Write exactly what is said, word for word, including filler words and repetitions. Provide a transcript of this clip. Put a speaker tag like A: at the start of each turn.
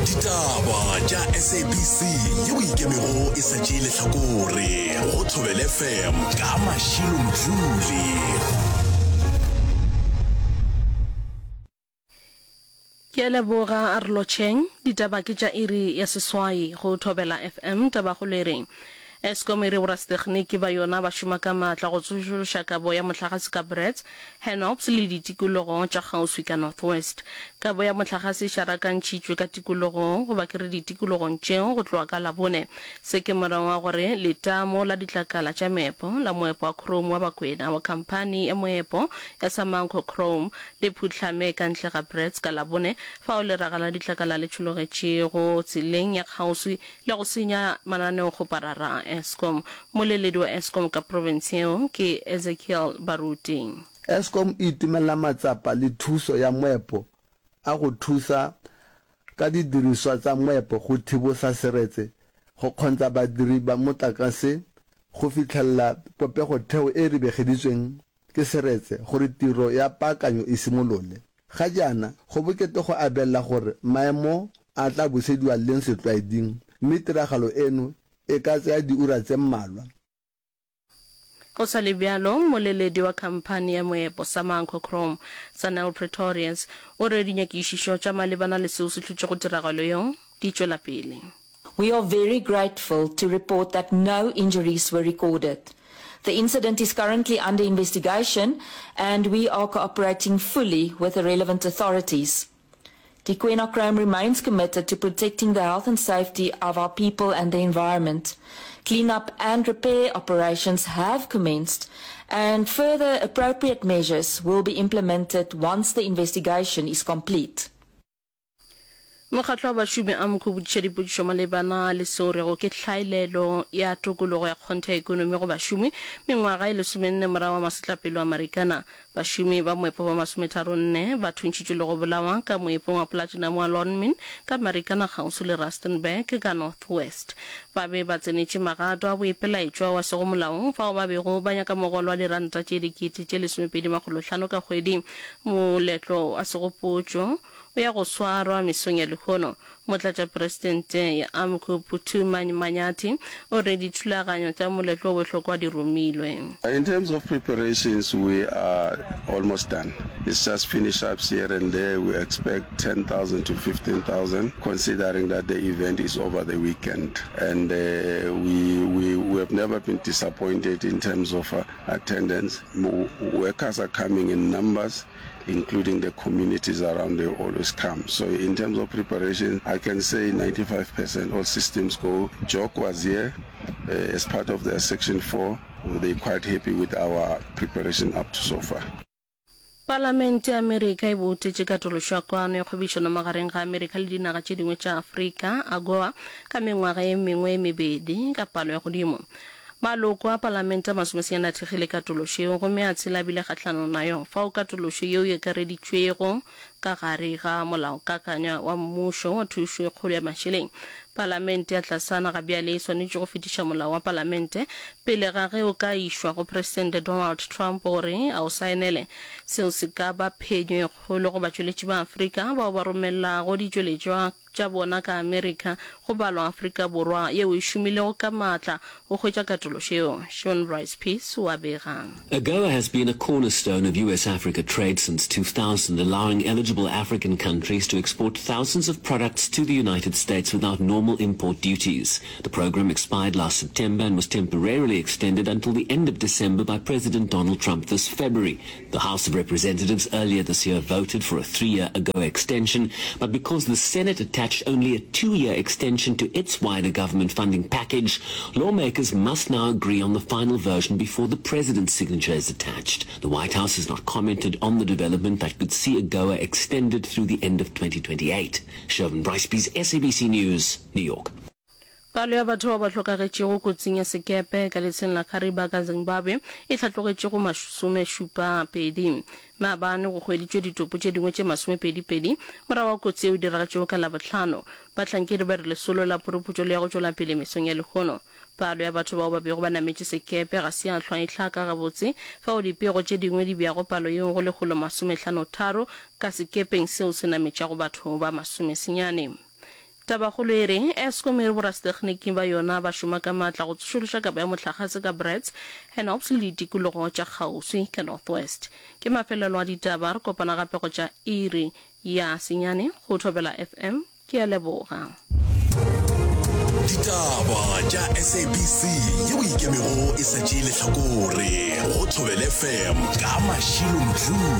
A: Ditaba tša S A B C yeo ikemego e sa tšeile hlakore go Thobela F M ka Mashilo Mdluli.
B: Ke a leboga Arlo Cheng, ditaba ke tša iri ya seswai go Thobela F M, taba go le reng. Eskom e re borastekniki ba yona ba šoma ka maatla go tsošološa kabo ya motlakase ka Brits, Hanops le ditikologo tša kgauswi ka Northwest. Kabo ya motlakase e šarakantšitšwe ka tikologo go ba kere ditikologong tšeo go tloa ka Labone. Se ke morago wa gore letamo la ditlakala tša meepo la moepo wa Chrome wa Bakwena wa kampani ya moepo ya Samanco Chrome le phutlhame ka ntle ga Brits ka Labone fa o le ragala ditlakala le tšhologetše go tseleng ya kgauswi le go senya mananeo go parara Eskom. Moleledi wa Eskom ka province eo ke Ezekiel Baruti.
C: Eskom e itumela matsapa le thuso ya moepo a go thusa ka didiriswa tsa moepo go thibosa seretse go kgontsha badiri ba motlakase go fitlhelela popego theo e re begeditsweng ke seretse gore tiro ya paakanyo e simolole. Ga jaana go bokete go abela gore maemo a tla busediwa leng setlwaeding mme tiragalo eno e ka tsaya diura tse mmalwa.
B: Go sa le bjalo, moleledi wa kampani ya moepo Samanco Chrome Sanel Pretorius o re dinyakišišo tša malebana le seo se hlotše go tiragalo yeo di tšwela pele.
D: We are very grateful to report that no injuries were recorded. The incident is currently under investigation and we are cooperating fully with the relevant authorities. Dikwena Chrome remains committed to protecting the health and safety of our people and the environment. Cleanup and repair operations have commenced and further appropriate measures will be implemented once the investigation is complete.
B: Mokgatlo wa bašomi a mokgobotšiša dipotšišo malebana le seo rego ke tlhaelelo ya tokologo ya kgonte ya ekonomi go bašomi mengwaga e lesomenne morago wa masetlapelo a Marikana. Bašomi ba moepo ba masometharo-nne ba thuntšitšwe le go bolawa ka moepong wa Platinum wa Lonmin ka Marikana kgauswi le Rustenburg ka Northwest. Ba be ba tsenetše magato a boipelaetšwa wa sego molaong fao ba bego ba nyaka mogolo wa diranta tše dikete tše lesomepedi makgolo hlano ka kgwedi. Moletlo a segopotšo ya go swarwa mesong ya lekgono. Motlatša presidente ya AMCU Phuthuma Manyati o re dithulaganyo tša moletlo o bohlokwa di romilwe.
E: In terms of preparations, we are almost done. It's just finish ups here and there. We expect ten thousand to fifteen thousand, considering that the event is over the weekend. And uh, we, we we have never been disappointed in terms of uh, attendance. Workers are coming in numbers, including the communities around. They always come. So in terms of preparation, I can say ninety-five percent all systems go. Jock was here uh, as part of the section four. They're quite happy with our preparation up to so far.
B: Parlamente ya Amerika e botetše katološo ya kwano ya kgwebišano magareng ga Amerika le dinaga tše dingwe tša Afrika AGOA ka mengwaga ye mengwe e mebedi ka palo ya godimo. Maloko a parlamente a masomesenyana a thekgile katološo eo gomme a tshela bile kgahlano nayo fao katološo yeo e kareditšwego ka gare ga molaokakanywa wa mmušo wa thušo e kgolo ya mašeleng. Parlamente ya tlasana ga bjale e swanetše go fetiša molao wa parlamente pele ga ge o ka išwa go presidente Donald Trump gore a o saenele. Seo se ka ba phenyo e kgolo go batšweletši ba Afrika bao ba romelago ditšweletšwa tša bona ka Amerika go balwa Afrika Borwa yeo e šomilego ka maatla go hwetša katološo eo. Sean Rice Peace wa begang.
F: AGOA has been a cornerstone of U S Africa trade since two thousand, allowing eligible African countries to export thousands of products to the United States without normal import duties. The program expired last September and was temporarily extended until the end of December by President Donald Trump this February. The House of Representatives earlier this year voted for a three-year AGOA extension, but because the Senate attached only a two-year extension to its wider government funding package, lawmakers must now agree on the final version before the president's signature is attached. The White House has not commented on the development that could see AGOA extended through the end of twenty twenty-eight. Shervin Bricepies, S A B C News, New York.
B: Palo ya batho ba ba hlokagetšego kotsing ya sekepe ka letsheng la Kariba ka Zimbabwe e tlhatlogetše go masomešupa pedi. Maabane go hweditšwe ditopo tše dingwe tše masomepedi-pedi morago wa kotsi eo e diragetšego ka Labohlano. Bahlankedi ba re lesolo la phurophotšo le ya go tšwela pele mesong ya lekgono. Palo ya batho bao ba bego ba nametše sekepe ga se a hlwa e hlaka gabotse fao dipego tše dingwe di bjago palo yeo go lekgolo masomehlano tharo ka sekepeng seo se nametšago batho ba masomesenyane. tabagolo e re eskom e re borastekgniki ba yona ba šoma ka maatla go tsošološa kapa ya motlakgatse ka brets henops le tikologo tša kgauswi ka northwest ke mafelelo a ditaba re kopana gape go tša iri ya senyane go thobela f m ke a leboga
A: ditaba tša S A B C yeo ikemego e sa tšeele hlakore go thobela F M ka mašilo mdlu